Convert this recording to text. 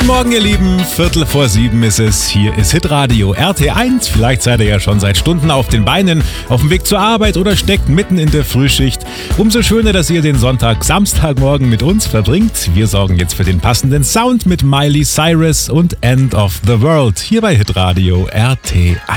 Morgen, ihr Lieben. 6:15 ist es. Hier ist Hitradio RT1. Vielleicht seid ihr ja schon seit Stunden auf den Beinen, auf dem Weg zur Arbeit oder steckt mitten in der Frühschicht. Umso schöner, dass ihr den Samstagmorgen mit uns verbringt. Wir sorgen jetzt für den passenden Sound mit Miley Cyrus und End of the World hier bei Hitradio RT1.